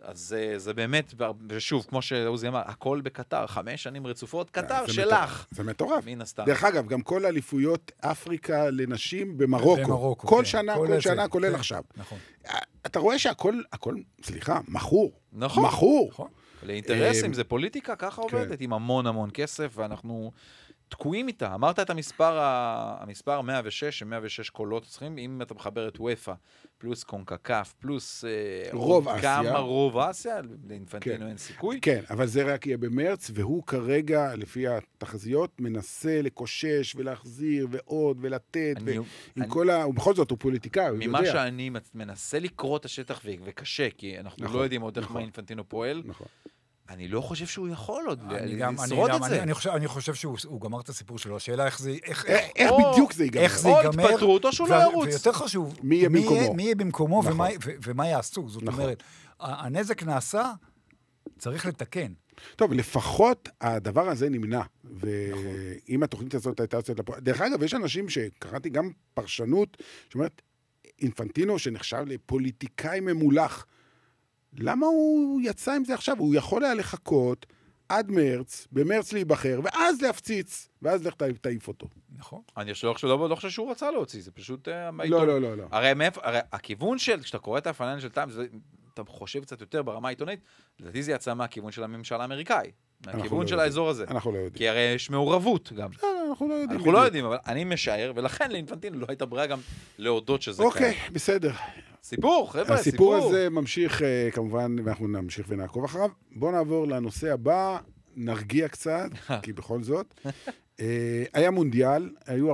אז זה באמת, ושוב, כמו שעוזי אמר, הכל בקטר, 5 שנים רצופות, קטר שלך. זה מטורף. מן הסתם. דרך אגב, גם כל אליפויות אפריקה לנשים במרוקו. כל שנה, כולל עכשיו. נכון. אתה רואה שהכל, סליחה, מכור. נכון. מכור. לאינטרסים, זה פוליטיקה, ככה עובדת, עם המון המון כסף, ואנחנו תקועים איתה. אמרת את המספר 106, 106 קולות צריכים, אם אתה מחבר את וויפה, פלוס קונקקף, פלוס רוב אסיה. כמה רוב אסיה, לאינפנטינו אין סיכוי. כן, אבל זה רק יהיה במרץ, והוא כרגע, לפי התחזיות, מנסה לקושש ולהחזיר ועוד ולתת, ובכל זאת הוא פוליטיקאי, הוא יודע. ממה שאני מנסה לקרוא את השטח וקשה, כי אנחנו לא יודעים עוד איך מה אינפנטינו פועל, אני לא חושב שהוא יכול עוד לשרוד את זה. אני חושב שהוא גמר את הסיפור שלו. השאלה איך בדיוק זה ייגמר. איך זה ייגמר. או התפטרות או שהוא לא ירוץ. ויותר חשוב, מי יהיה במקומו ומה יעשו. זאת אומרת, הנזק נעשה, צריך לתקן. טוב, לפחות הדבר הזה נמנע. ואם התוכנית הזאת הייתה יוצאת לפועל... דרך אגב, יש אנשים שקראתי גם פרשנות, שאומרת, אינפנטינו שנחשב לפוליטיקאי ממולח, למה הוא יצא עם זה עכשיו? הוא יכול היה לחכות עד מרץ, במרץ להיבחר, ואז להפציץ, ואז לך תעיף אותו. נכון. אני לא חושב שהוא רצה להוציא, זה פשוט... לא. הרי הכיוון כשאתה קורא את הפיננשל טיימס, אתה חושב קצת יותר ברמה העיתונאית, לדעתי זה יצא מהכיוון של הממשל האמריקאי, מהכיוון של האזור הזה. אנחנו לא יודעים. כי הרי יש מעורבות גם. אנחנו לא יודעים. אנחנו לא יודעים, אבל אני משער, ולכן לאינפנטינו לא הייתה ברירה גם להודות שזה קיים. אוקיי, בסדר. סיפור, חבר'ה, הסיפור הזה ממשיך, כמובן, ואנחנו נמשיך ונעקוב אחריו. בואו נעבור לנושא הבא, נרגיע קצת, כי בכל זאת. היה מונדיאל, היו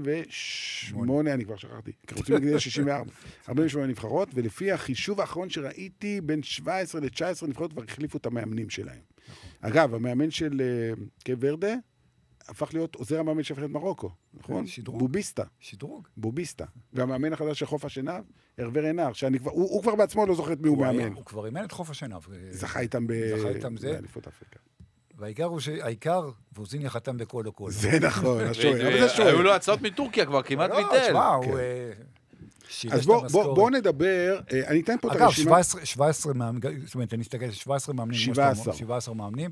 48, אני כבר שכחתי, כי רוצים להגיד 64, 48 נבחרות, ולפי החישוב האחרון שראיתי, בין 17 ל-19 נבחרות כבר החליפו את המאמנים שלהם. אגב, המאמן של קייפ ורדה, הפך להיות עוזר המאמן שהפך להיות מרוקו, נכון? בוביסטה. שדרוג. בוביסטה. והמאמן החדש של חוף השנהב, הרבר עינר, הוא כבר בעצמו לא זוכר את מי הוא מאמן. הוא כבר אימן את חוף השנהב. זכה איתם באליפות אפריקה. והעיקר, ואוזיניה חתם בכל הכל. זה נכון, השוער. היו לו הצעות מטורקיה כבר, כמעט ביטל. אז בואו נדבר, אני אתן פה את הרשימה. אגב, 17 מאמנים, זאת אומרת, אני אסתכל, 17 מאמנים. 17 מאמנים.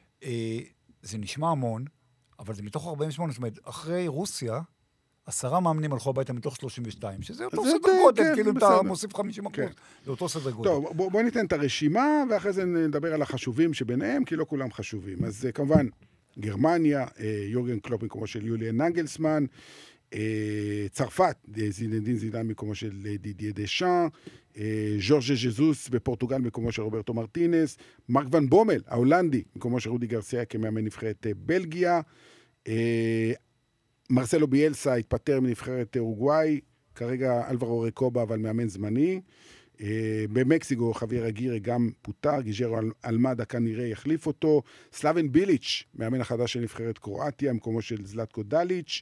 זה נשמע המון, אבל זה מתוך 48, זאת אומרת, אחרי רוסיה, 10 מאמנים הלכו הביתה מתוך 32, שזה אותו סדר גודל, כאילו אתה מוסיף 50%, זה אותו סדר גודל. טוב, בואו ניתן את הרשימה, ואחרי זה נדבר על החשובים שביניהם, כי לא כולם חשובים. אז כמובן, גרמניה, יורגן קלופ מקומו של יוליאן נגלסמן, צרפת, זינדין זידן מקומו של דידיה דשאן, ז'ורג'ה ז'זוס בפורטוגל מקומו של רוברטו מרטינס, מרק ון בומל, ההולנדי, מקומו של רודי גרסיה כמאמן נבחרת בלגיה, מרסלו ביאלסה התפטר מנבחרת אורוגוואי, כרגע אלברו רקובה, אבל מאמן זמני. במקסיקו חוויר אגירה גם פוטר, גיג'רו אלמדה כנראה יחליף אותו. סלאבן ביליץ', מאמן החדש של נבחרת קרואטיה, מקומו של זלטקו דליץ'.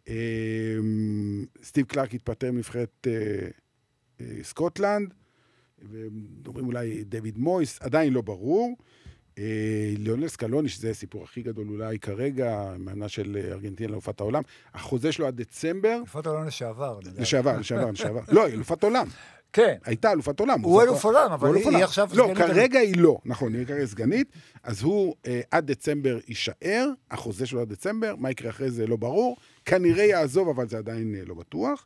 סטיב קלארק התפטר מנבחרת סקוטלנד. ודוברים אולי דויד מויס, עדיין לא ברור. ליאונל סקלוני, שזה הסיפור הכי גדול אולי כרגע, מאמנה של ארגנטינה לאלופת העולם, החוזה שלו עד דצמבר. אלופת העולם לשעבר. לשעבר. לא, אלופת עולם. כן. הייתה אלופת עולם. הוא אלוף עולם, אבל היא עכשיו סגנית. לא, כרגע היא לא, נכון, היא כרגע סגנית, אז הוא עד דצמבר יישאר, החוזה שלו עד דצמבר, מה יקרה אחרי זה לא ברור, כנראה יעזוב, אבל זה עדיין לא בטוח.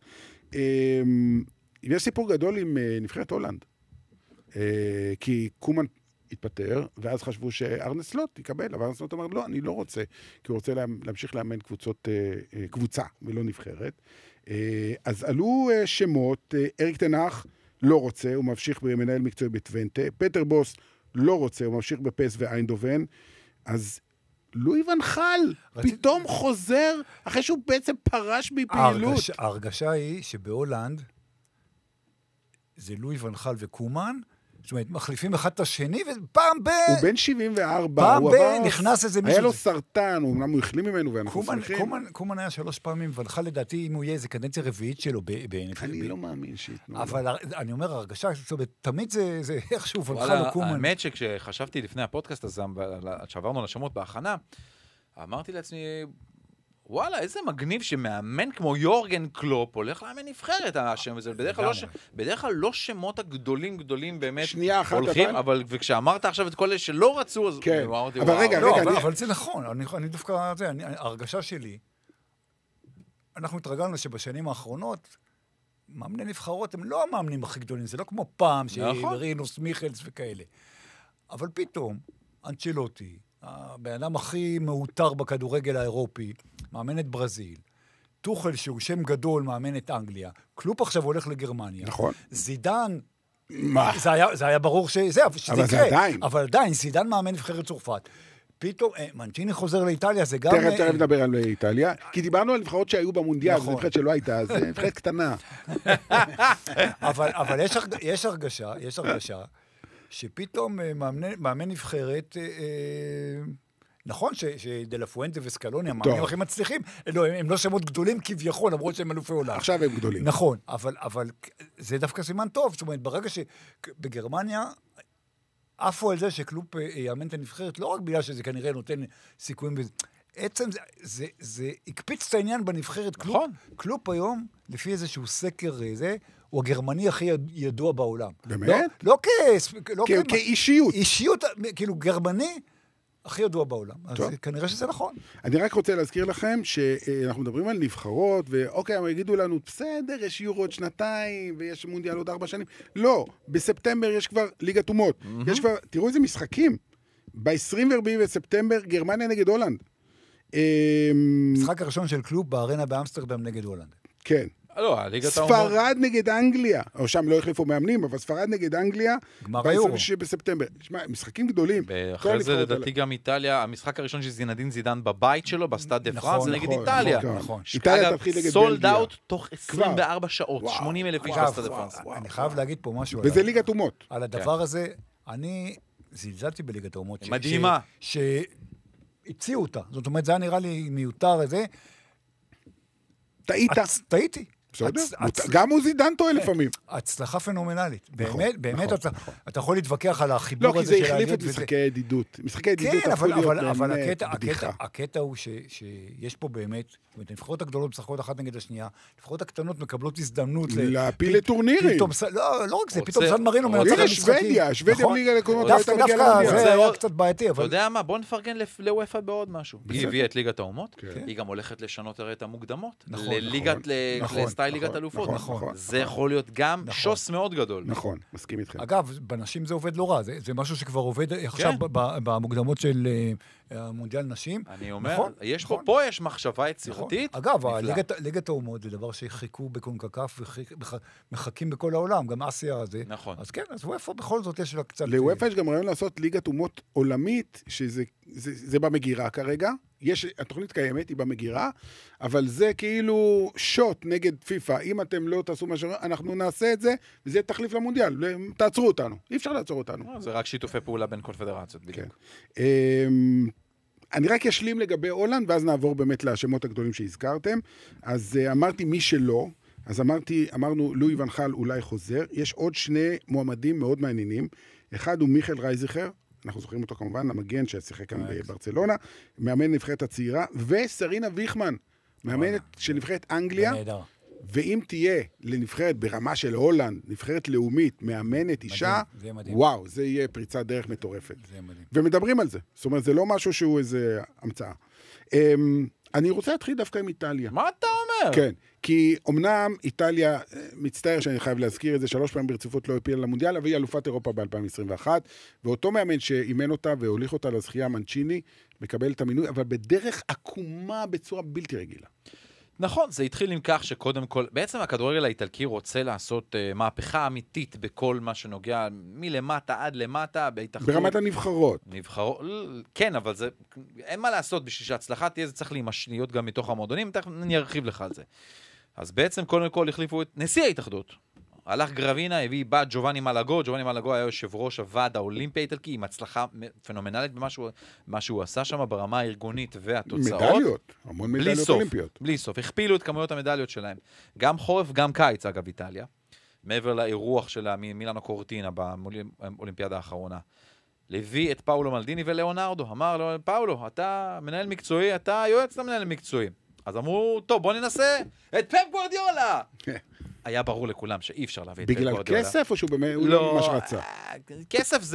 יש סיפור גדול עם נבחרת הולנד, כי קומן התפטר, ואז חשבו שארנה סלוט יקבל, אבל ארנה סלוט אמר, לא, אני לא רוצה, כי הוא רוצה להמשיך לאמן קבוצה, ולא נבחרת. אז עלו שמות, אריק תנח לא רוצה, הוא ממשיך במנהל מקצועי בטוונטה, פטר בוס לא רוצה, הוא ממשיך בפס ואיינדובן, אז לואי ון חל פתאום חוזר, אחרי שהוא בעצם פרש בפעילות. ההרגשה היא שבהולנד, זה לואי ון חל וקומן, זאת אומרת, מחליפים אחד את השני, ופעם הוא בן 74. פעם נכנס איזה מישהו. היה לו סרטן, אומנם הוא החלים ממנו, ואנחנו שמחים. קומן היה 3 פעמים, ונחה לדעתי, אם הוא יהיה איזה קדנציה רביעית שלו. אני לא מאמין שיתנו. אבל אני אומר, הרגשה, תמיד זה איכשהו ונחה לקומן. האמת שכשחשבתי לפני הפודקאסט הזה, שעברנו לשמות בהכנה, אמרתי לעצמי, וואלה, איזה מגניב שמאמן כמו יורגן קלופ הולך לאמן נבחרת, השם הזה. בדרך כלל לא שמות הגדולים באמת הולכים, אבל וכשאמרת עכשיו את כל אלה שלא רצו, אז אמרתי, אבל רגע, אבל זה נכון, אני דווקא, ההרגשה שלי, אנחנו התרגלנו שבשנים האחרונות, מאמני נבחרות הם לא המאמנים הכי גדולים, זה לא כמו פעם, שרינוס, מיכלס וכאלה. אבל פתאום, אנצ'לוטי, הבן אדם הכי מאותר בכדורגל האירופי, מאמן את ברזיל, טוחל שהוא שם גדול, מאמן את אנגליה, קלופ עכשיו הולך לגרמניה. נכון. זידן, זה היה ברור שזה יקרה. אבל עדיין, זידן מאמן נבחרת צרפת. פתאום, מנצ'יני חוזר לאיטליה, זה גם... תכף נדבר על איטליה, כי דיברנו על נבחרות שהיו במונדיאל, זה נבחרת שלא הייתה, אז זה נבחרת קטנה. אבל יש הרגשה שפתאום מאמן נבחרת, נכון שדלה פואנטה וסקלוני, המאמנים הכי מצליחים, הם לא שמות גדולים כביכול, למרות שהם אלופי עולם. עכשיו הם גדולים. נכון, אבל זה דווקא סימן טוב, זאת אומרת, ברגע שבגרמניה, עפו על זה שקלופ יאמן את הנבחרת, לא רק בגלל שזה כנראה נותן סיכויים, עצם זה הקפיץ את העניין בנבחרת. קלופ היום, לפי איזשהו סקר זה, הוא הגרמני הכי ידוע בעולם. באמת? לא כאישיות. אישיות, כאילו גרמני הכי ידוע בעולם. אז כנראה שזה נכון. אני רק רוצה להזכיר לכם שאנחנו מדברים על נבחרות, ואוקיי, הם יגידו לנו, בסדר, יש יורו עוד שנתיים, ויש מונדיאל עוד 4 שנים. לא, בספטמבר יש כבר ליגת אומות. יש כבר, תראו איזה משחקים. ב-24 בספטמבר, גרמניה נגד הולנד. משחק הראשון של קלופ בארנה באמסטרדם נגד הולנד. כן. לא, ספרד נגד אנגליה, או שם לא החליפו מאמנים, אבל ספרד נגד אנגליה, ב-26 בספטמבר. שמע, משחקים גדולים. אחרי זה לדעתי גם איטליה, המשחק הראשון של זינדין זידן בבית שלו, בסטאד דה פרנס, זה נגד איטליה. איטליה תתחיל נגד בלגיה. סולד אאוט תוך 24 שעות, 80,000 איש בסטאד דה פרנס. אני חייב להגיד פה משהו. וזה ליגת אומות. על הדבר הזה, אני זלזלתי בליגת האומות. מדהימה. שהציעו אותה. זאת אומרת, זה היה נראה לי מיותר איזה. טעיתי. גם הוא זידן טועה לפעמים. הצלחה פנומנלית. באמת, אתה יכול להתווכח על החיבור הזה. לא, כי זה החליף את משחקי הידידות. משחקי הידידות הפכו להיות באמת בדיחה. הקטע הוא שיש פה באמת, זאת אומרת, הנבחרות הגדולות משחקות אחת נגד השנייה, הנבחרות הקטנות מקבלות הזדמנות להפיל לטורנירים. לא רק זה, פתאום סן מרינו מנצח משחקים. שוודיה בליגה לקומות. דווקא זה היה קצת בעייתי. אתה יודע מה, בוא נפרגן לוופא בעוד משהו. היא הביאה את ליגת האומות, היא גם הולכת לשנות את המוקדמות לסטייל ליגת אלופות. זה יכול להיות גם שוס מאוד גדול. נכון, מסכים איתכם. אגב, בנשים זה עובד לא רע, זה משהו שכבר עובד עכשיו במוקדמות של מונדיאל נשים. אני אומר, פה יש מחשבה יצירתית. אגב, ליגת האומות זה דבר שחיכו בקונקקף ומחכים בכל העולם, גם אסיה הזה. נכון. אז כן, אז וופא בכל זאת יש לה קצת... לוופא יש גם רעיון לעשות ליגת אומות עולמית, שזה במגירה כרגע. התוכנית קיימת, היא במגירה, אבל זה כאילו שוט נגד פיפה. אם אתם לא תעשו משהו, אנחנו נעשה את זה, וזה תחליף למונדיאל. תעצרו אותנו. אי אפשר לעצור אותנו. זה רק שיתופי פעולה בין קונפדרציות, בדיוק. אני רק אשלים לגבי הולנד, ואז נעבור באמת לשמות הגדולים שהזכרתם. אז אמרתי מי שלא, אז אמרנו לואי ון חל אולי חוזר. יש עוד 2 מועמדים מאוד מעניינים. אחד הוא מיכאל רייזיכר, אנחנו זוכרים אותו כמובן, המגן ששיחק כאן בברצלונה, מאמן נבחרת הצעירה, וסרינה ויכמן, מאמנת של נבחרת אנגליה, ואם תהיה לנבחרת ברמה של הולנד, נבחרת לאומית, מאמנת אישה, וואו, זה יהיה פריצת דרך מטורפת. ומדברים על זה. זאת אומרת, זה לא משהו שהוא איזה המצאה. אני רוצה להתחיל דווקא עם איטליה. מה אתה אומר? כן, כי אמנם איטליה, מצטער שאני חייב להזכיר את זה, 3 פעמים ברציפות לא הפילה למונדיאל, אבל היא אלופת אירופה ב-2021, ואותו מאמן שאימן אותה והוליך אותה לזכייה, מנצ'יני, מקבל את המינוי, אבל בדרך עקומה בצורה בלתי רגילה. נכון, זה התחיל עם כך שקודם כל, בעצם הכדורגל האיטלקי רוצה לעשות מהפכה אמיתית בכל מה שנוגע מלמטה עד למטה, בהתאחדות. ברמת הנבחרות. כן, אבל זה, אין מה לעשות בשביל שההצלחה תהיה, זה צריך להיות גם מתוך המועדונים, אני ארחיב לך על זה. אז בעצם קודם כל החליפו את נשיא ההתאחדות. הלך גרבינה, הביא בת ג'ובאני מלאגו, ג'ובאני מלאגו היה יושב ראש הוועד האולימפי האיטלקי, עם הצלחה פנומנלית במה שהוא עשה שם ברמה הארגונית והתוצאות. מדליות, המון מדליות אולימפיות. בלי סוף, הכפילו את כמויות המדליות שלהם. גם חורף, גם קיץ, אגב, איטליה. מעבר לאירוח שלה מילאנו קורטינה באולימפיאדה האחרונה. לביא את פאולו מלדיני ולאונרדו. אמר לו, פאולו, אתה מנהל מקצועי, אתה יועץ למנהל מקצועי. אז אמרו, טוב, בוא ננסה את פפ גוארדיולה. היה ברור לכולם שאי אפשר להביא את פפ גוארדיולה. בגלל כסף או שהוא באמת לא ממש רצה? כסף